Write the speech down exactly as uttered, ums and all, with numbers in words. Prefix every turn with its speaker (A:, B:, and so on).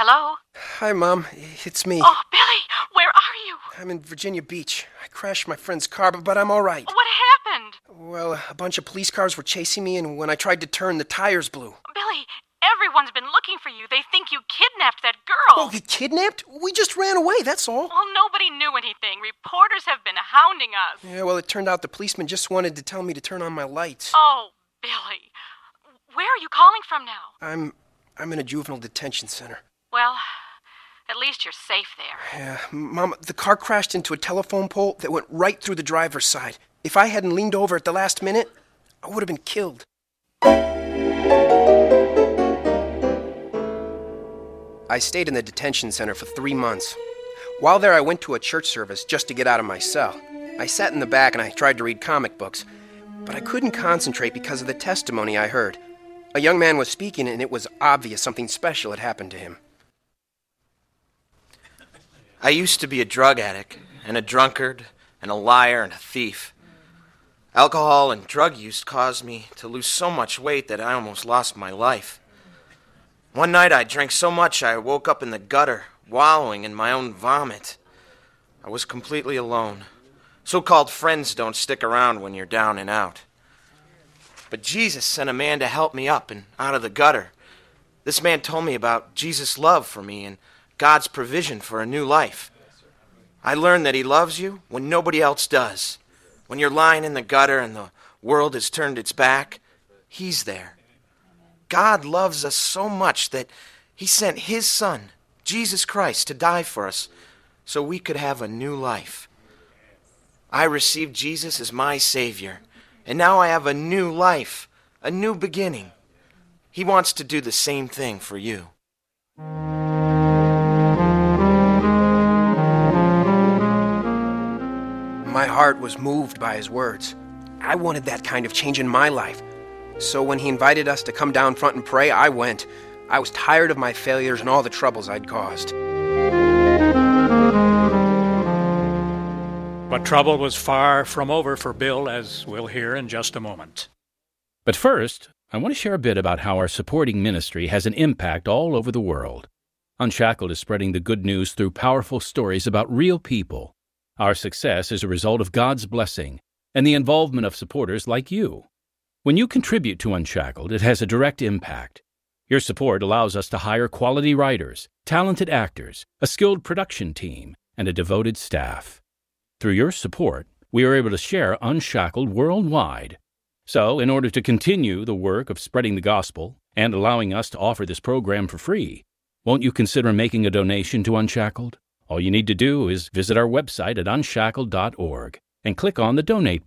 A: Hello?
B: Hi, Mom. It's me.
A: Oh, Billy, where are you?
B: I'm in Virginia Beach. I crashed my friend's car, but, but I'm all right.
A: What happened?
B: Well, a bunch of police cars were chasing me, and when I tried to turn, the tires blew.
A: Billy, everyone's been looking for you. They think you kidnapped that girl.
B: Oh, you kidnapped? We just ran away, that's all.
A: Well, nobody knew anything. Reporters have been hounding us.
B: Yeah, well, it turned out the policeman just wanted to tell me to turn on my lights.
A: Oh, Billy. Where are you calling from now?
B: I'm... I'm in a juvenile detention center.
A: Well, at least you're safe there.
B: Yeah, Mom, the car crashed into a telephone pole that went right through the driver's side. If I hadn't leaned over at the last minute, I would have been killed. I stayed in the detention center for three months. While there, I went to a church service just to get out of my cell. I sat in the back and I tried to read comic books, but I couldn't concentrate because of the testimony I heard. A young man was speaking, and it was obvious something special had happened to him.
C: I used to be a drug addict, and a drunkard, and a liar, and a thief. Alcohol and drug use caused me to lose so much weight that I almost lost my life. One night I drank so much I woke up in the gutter, wallowing in my own vomit. I was completely alone. So-called friends don't stick around when you're down and out. But Jesus sent a man to help me up and out of the gutter. This man told me about Jesus' love for me and God's provision for a new life. I learned that he loves you when nobody else does. When you're lying in the gutter and the world has turned its back, he's there. God loves us so much that he sent his son, Jesus Christ, to die for us so we could have a new life. I received Jesus as my Savior, and now I have a new life, a new beginning. He wants to do the same thing for you.
B: My heart was moved by his words. I wanted that kind of change in my life. So when he invited us to come down front and pray, I went. I was tired of my failures and all the troubles I'd caused.
D: But trouble was far from over for Bill, as we'll hear in just a moment.
E: But first, I want to share a bit about how our supporting ministry has an impact all over the world. Unshackled is spreading the good news through powerful stories about real people. Our success is a result of God's blessing and the involvement of supporters like you. When you contribute to Unshackled, it has a direct impact. Your support allows us to hire quality writers, talented actors, a skilled production team, and a devoted staff. Through your support, we are able to share Unshackled worldwide. So, in order to continue the work of spreading the gospel and allowing us to offer this program for free, won't you consider making a donation to Unshackled? All you need to do is visit our website at unshackled dot org and click on the Donate